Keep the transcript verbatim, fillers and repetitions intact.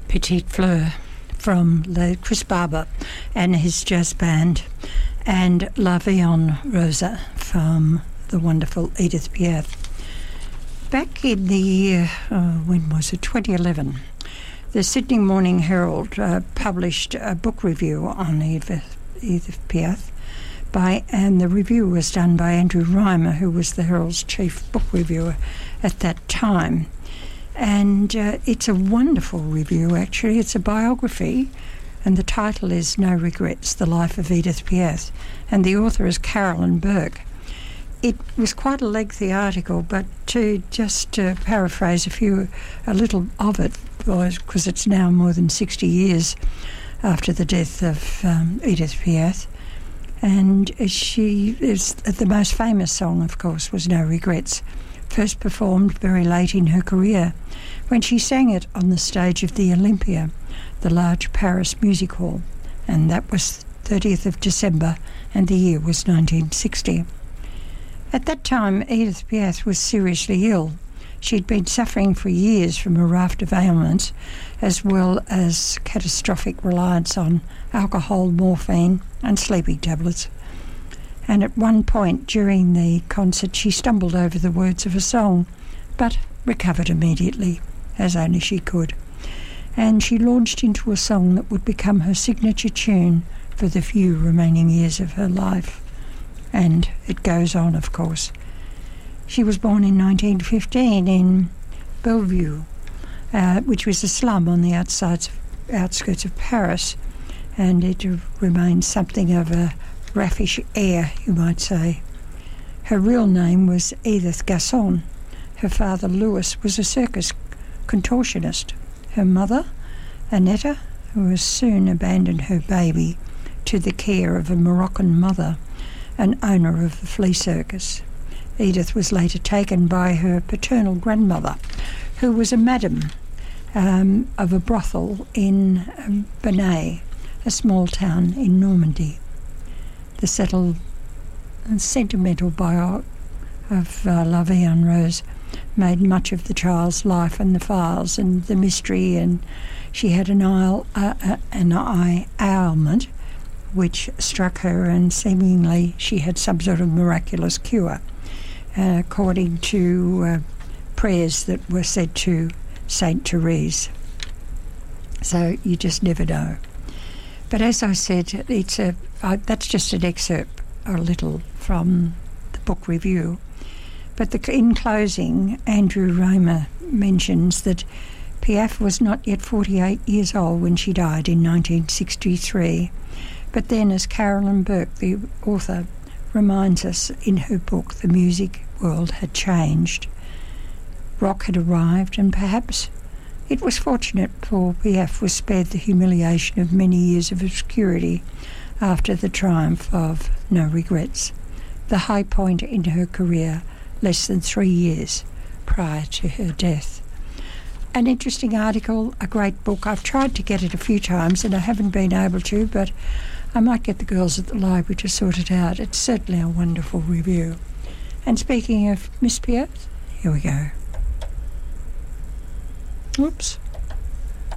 Petite Fleur from the Chris Barber and his jazz band, and La Vie en Rose from the wonderful Edith Piaf. Back in the year, oh, when was it, twenty eleven, the Sydney Morning Herald uh, published a book review on Edith, Edith Piaf, by, and the review was done by Andrew Reimer, who was the Herald's chief book reviewer at that time. And uh, it's a wonderful review, actually. It's a biography, and the title is No Regrets, The Life of Edith Piaf, and the author is Carolyn Burke. It was quite a lengthy article, but to just uh, paraphrase a few, a little of it, because it's now more than sixty years after the death of um, Edith Piaf. And she is, the most famous song, of course, was No Regrets, first performed very late in her career when she sang it on the stage of the Olympia, the large Paris music hall, and that was thirtieth of December, and the year was nineteen sixty. At that time, Edith Piaf was seriously ill. She'd been suffering for years from a raft of ailments, as well as catastrophic reliance on alcohol, morphine, and sleeping tablets. And at one point during the concert, she stumbled over the words of a song, but recovered immediately, as only she could. And she launched into a song that would become her signature tune for the few remaining years of her life. And it goes on, of course. She was born in nineteen fifteen in Bellevue, uh, which was a slum on the outsides, outskirts of Paris, and it remains something of a raffish air, you might say. Her real name was Edith Gasson. Her father, Louis, was a circus contortionist. Her mother, Annetta, who was soon abandoned her baby to the care of a Moroccan mother, an owner of the flea circus. Edith was later taken by her paternal grandmother, who was a madam um, of a brothel in um, Bonnay, a small town in Normandy. The settled and sentimental bio of uh, La Vie en Rose made much of the child's life and the files and the mystery, and she had an eye, uh, uh, an eye ailment which struck her, and seemingly she had some sort of miraculous cure, uh, according to uh, prayers that were said to Saint Therese. So you just never know. But as I said, it's a uh, that's just an excerpt, a little, from the book review. But the, in closing, Andrew Reimer mentions that Piaf was not yet forty-eight years old when she died in nineteen sixty-three. But then, as Carolyn Burke, the author, reminds us in her book, the music world had changed. Rock had arrived, and perhaps it was fortunate for Piaf was spared the humiliation of many years of obscurity after the triumph of No Regrets, the high point in her career less than three years prior to her death. An interesting article, a great book. I've tried to get it a few times and I haven't been able to, but I might get the girls at the library to sort it out. It's certainly a wonderful review. And speaking of Miss Piaf, here we go. Whoops.